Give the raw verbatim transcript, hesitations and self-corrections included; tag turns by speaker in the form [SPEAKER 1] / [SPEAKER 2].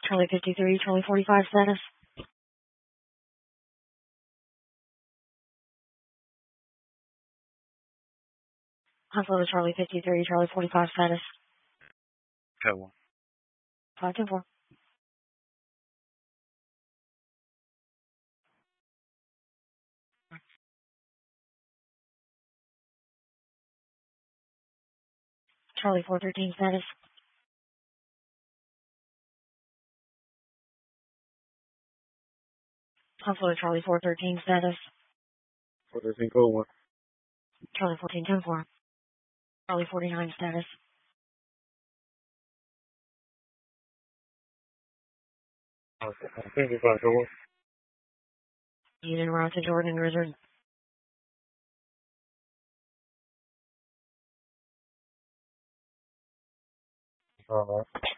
[SPEAKER 1] Charlie fifty-three, Charlie forty-five status. Hospital to Charlie fifty-three, Charlie forty-five status.
[SPEAKER 2] Got one.
[SPEAKER 1] five two four. Charlie four thirteen status. Hospital to Charlie four thirteen status.
[SPEAKER 2] four thirteen, code one.
[SPEAKER 1] Charlie fourteen ten four. Charlie forty-nine status.
[SPEAKER 2] Okay. fifty-five, code one.
[SPEAKER 1] Unit route to Jordan Grizzard.
[SPEAKER 2] All right.